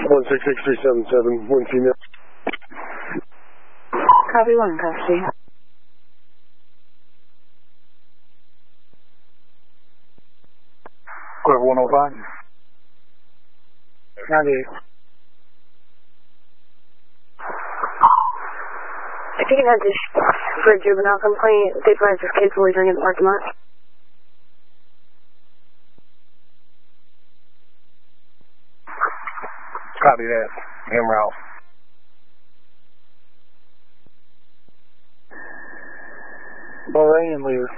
166-377, one female. Copy one, custody. Clear 105. 98. If you can head to for a juvenile complaint, they advise this kid's loitering in the parking lot. Copy that. En route. Bahrain leader.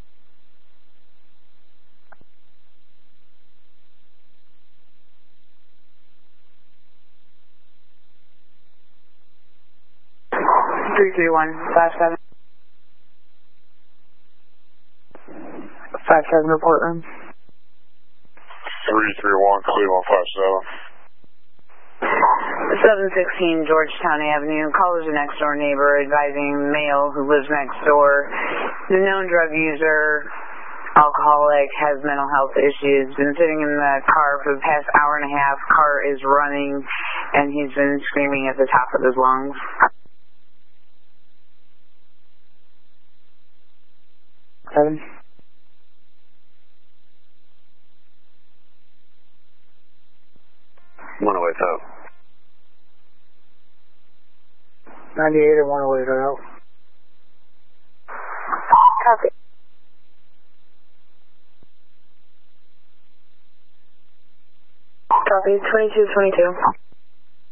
Three 3-1-5-7. 5-7 report room. 331, Cleveland 57. 716 Georgetown Avenue. Callers a next door neighbor advising male who lives next door. The known drug user, alcoholic, has mental health issues. Been sitting in the car for the past hour and a half. Car is running, and he's been screaming at the top of his lungs. Seven. One away top. 98 and 108 are out. Copy. Copy, 2222.